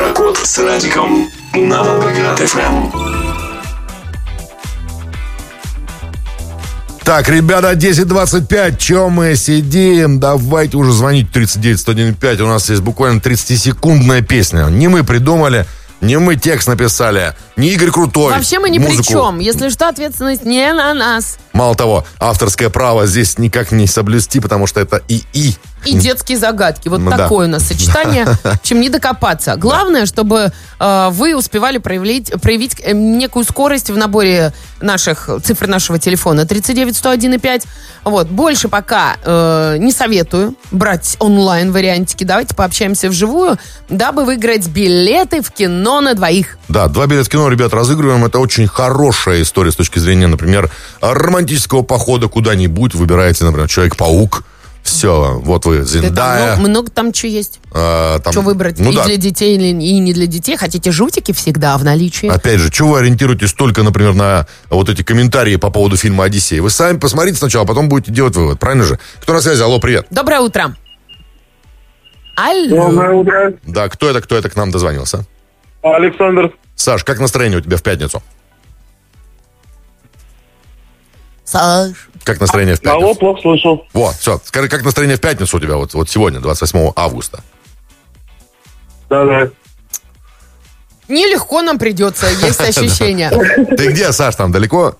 Еврокод с Радиком на Волгоград-ФМ. Так, ребята, 10:25, чем мы сидим? Давайте уже звонить 39-101-5. У нас есть буквально 30-секундная песня. Не мы придумали, не мы текст написали, не Игорь Крутой. Вообще мы ни при чем. Если что, ответственность не на нас. Мало того, авторское право здесь никак не соблюсти, потому что это ИИ. И детские загадки. Вот такое у нас сочетание, чем не докопаться. Главное, чтобы вы успевали проявить некую скорость в наборе цифр нашего телефона. 39-101-5. Вот. Больше пока не советую брать онлайн-вариантики. Давайте пообщаемся вживую, дабы выиграть билеты в кино на двоих. Да, 2 билета в кино, ребят, разыгрываем. Это очень хорошая история с точки зрения, например, романтического похода куда-нибудь. Выбираете, например, Человек-паук. Все, вот вы, Зендая. Много там что есть. Что выбрать? Ну, и для детей, и не для детей. Хотите жутики всегда в наличии. Опять же, чего вы ориентируетесь только, например, на вот эти комментарии по поводу фильма «Одиссея»? Вы сами посмотрите сначала, а потом будете делать вывод. Правильно же? Кто на связи? Алло, привет. Доброе утро. Алло. Доброе утро. Да, кто это к нам дозвонился? Александр. Саш, как настроение у тебя в пятницу? Саш. Как настроение в пятницу? Алло, плохо слышу. Вот, все. Скажи, как настроение в пятницу у тебя вот сегодня, 28 августа? Да. Нелегко нам придется, есть ощущение. Ты где, Саш, там далеко?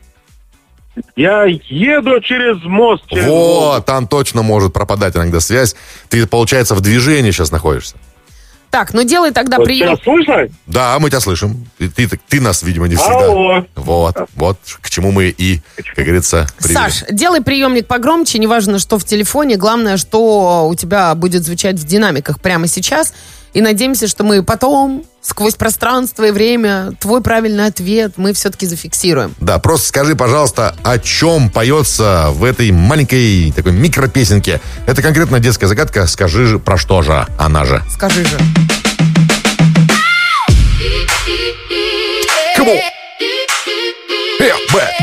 Я еду через мост. Вот, там точно может пропадать иногда связь. Ты, получается, в движении сейчас находишься. Так, ну делай тогда Вот прием. сейчас слышно? Да, мы тебя слышим. Ты нас, видимо, не всегда. Алло. Вот, к чему мы и, как говорится, привели. Саш, делай приемник погромче, неважно, что в телефоне. Главное, что у тебя будет звучать в динамиках прямо сейчас. И надеемся, что мы потом, сквозь пространство и время, твой правильный ответ мы все-таки зафиксируем. Да, просто скажи, пожалуйста, о чем поется в этой маленькой такой микропесенке. Это конкретно детская загадка. Скажи же, про что же она же. Скажи же. Come on.